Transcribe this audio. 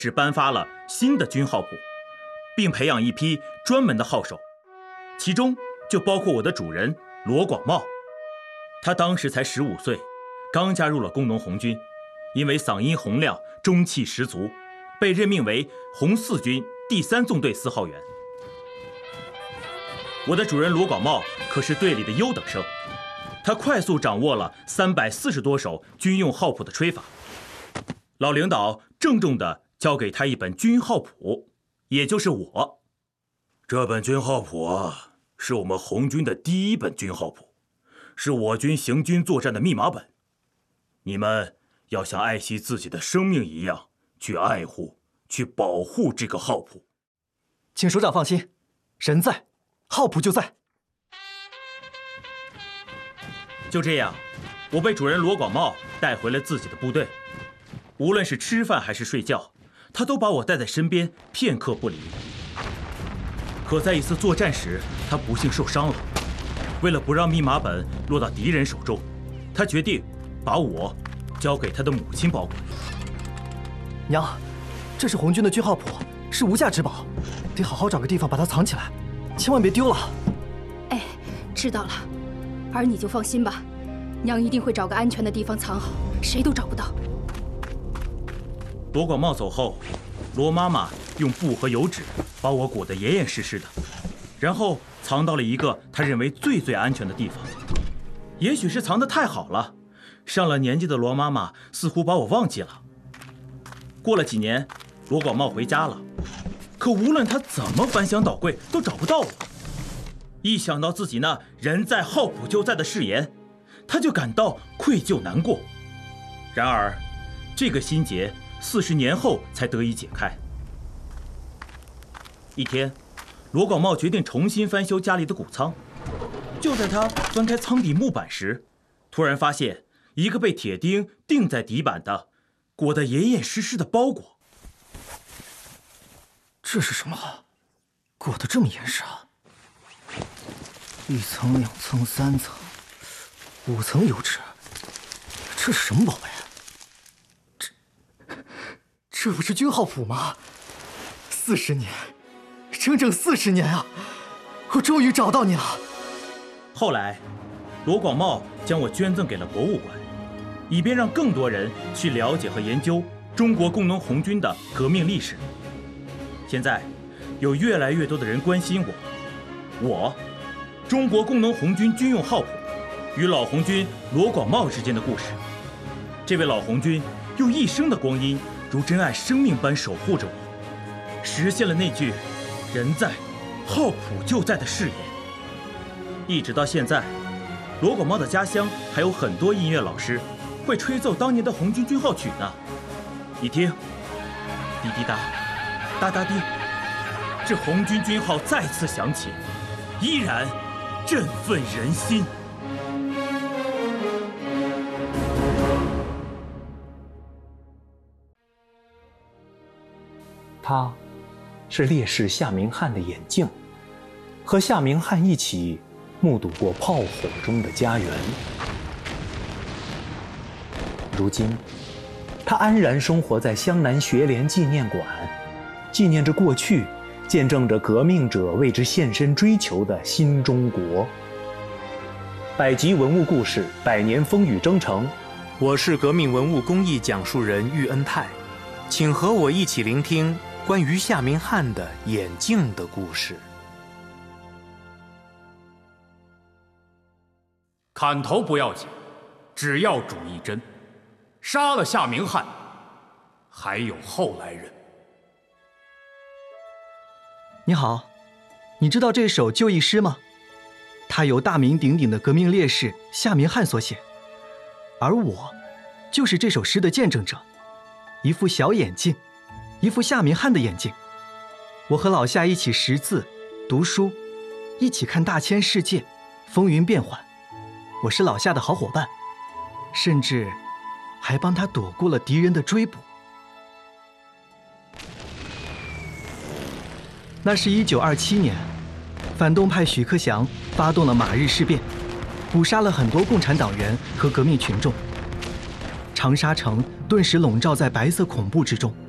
只颁发了新的军号谱，并培养一批专门的号手，其中就包括我的主人罗广茂。他当时才15岁，刚加入了工农红军，因为嗓音洪亮，中气十足，被任命为红四军第3纵队4号员。我的主人罗广茂可是队里的优等生，他快速掌握了340多首军用号谱的吹法。老领导郑重地交给他一本军号谱，也就是我。这本军号谱啊，是我们红军的第1本军号谱，是我军行军作战的密码本。你们要像爱惜自己的生命一样去爱护、去保护这个号谱。 请首长放心，人在，号谱就在。 就这样，我被主人罗广茂带回了自己的部队。无论是吃饭还是睡觉，他都把我带在身边，片刻不离。可在一次作战时，他不幸受伤了。为了不让密码本落到敌人手中，他决定把我交给他的母亲保管。 娘，这是红军的军号谱，是无价之宝，得好好找个地方把它藏起来，千万别丢了。 哎，知道了，儿你就放心吧，娘一定会找个安全的地方藏好，谁都找不到。 罗广茂走后，罗妈妈用布和油纸把我裹得严严实实的，然后藏到了一个她认为最安全的地方。也许是藏得太好了，上了年纪的罗妈妈似乎把我忘记了。过了几年，罗广茂回家了，可无论他怎么翻箱倒柜，都找不到我。一想到自己那人在号谱就在的誓言，他就感到愧疚难过。然而，这个心结40年后才得以解开。一天，罗广茂决定重新翻修家里的谷仓。就在他翻开仓底木板时，突然发现一个被铁钉钉在底板的、裹得严严实实的包裹。 这是什么？裹得这么严实啊！1层、2层、3层、5层油纸，这是什么宝贝？这不是军号谱吗？40年，整整40年啊！我终于找到你了。 后来，罗广茂将我捐赠给了博物馆，以便让更多人去了解和研究中国工农红军的革命历史。现在，有越来越多的人关心我中国工农红军军用号谱与老红军罗广茂之间的故事。这位老红军用一生的光阴，如珍爱生命般守护着我，实现了那句“人在，号谱就在”的誓言。一直到现在，罗广茂的家乡还有很多音乐老师会吹奏当年的红军军号曲呢。你听，滴滴答，哒哒滴，这红军军号再次响起，依然振奋人心。 他是烈士夏明翰的眼镜，和夏明翰一起目睹过炮火中的家园。如今，他安然生活在湘南学联纪念馆，纪念着过去，见证着革命者为之献身追求的新中国。百集文物故事，100年风雨征程。我是革命文物工艺讲述人喻恩泰，请和我一起聆听关于夏明翰的眼镜的故事。 砍头不要紧，只要主一针。杀了夏明翰，还有后来人。 你好，你知道这首就义诗吗？它由大名鼎鼎的革命烈士夏明翰所写，而我就是这首诗的见证者。一副小眼镜，一副夏明翰的眼镜。我和老夏一起识字、读书，一起看大千世界，风云变幻。我是老夏的好伙伴，甚至还帮他躲过了敌人的追捕。那是1927年，反动派许克祥发动了马日事变，捕杀了很多共产党员和革命群众。长沙城顿时笼罩在白色恐怖之中。